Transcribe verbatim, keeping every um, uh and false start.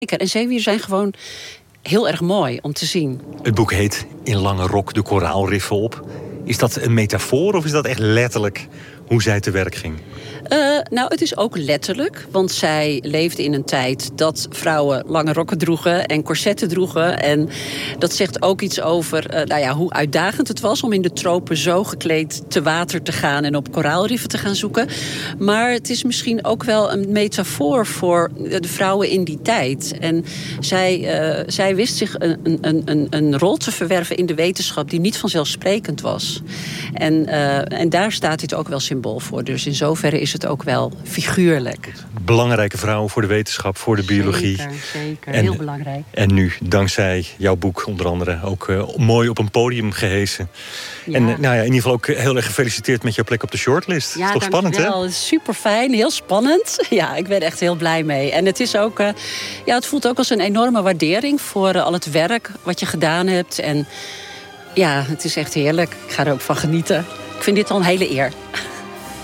En zeewieren zijn gewoon heel erg mooi om te zien. Het boek heet In lange rok de koraalriffen op. Is dat een metafoor of is dat echt letterlijk hoe zij te werk ging? Uh, nou, het is ook letterlijk. Want zij leefde in een tijd dat vrouwen lange rokken droegen en corsetten droegen. En dat zegt ook iets over uh, nou ja, hoe uitdagend het was om in de tropen zo gekleed te water te gaan en op koraalriffen te gaan zoeken. Maar het is misschien ook wel een metafoor voor de vrouwen in die tijd. En zij, uh, zij wist zich een, een, een, een rol te verwerven in de wetenschap die niet vanzelfsprekend was. En, uh, en daar staat dit ook wel symbool voor. Dus in zoverre is het ook wel figuurlijk. Belangrijke vrouwen voor de wetenschap, voor de biologie. Zeker, zeker. En, heel belangrijk. En nu, dankzij jouw boek onder andere, ook uh, mooi op een podium gehesen. Ja. En uh, nou ja, in ieder geval ook heel erg gefeliciteerd met jouw plek op de shortlist. Ja, is toch spannend, hè? Ja, super fijn, heel spannend. Ja, ik ben echt heel blij mee. En het is ook, uh, ja, het voelt ook als een enorme waardering voor uh, al het werk wat je gedaan hebt. En ja, het is echt heerlijk. Ik ga er ook van genieten. Ik vind dit al een hele eer.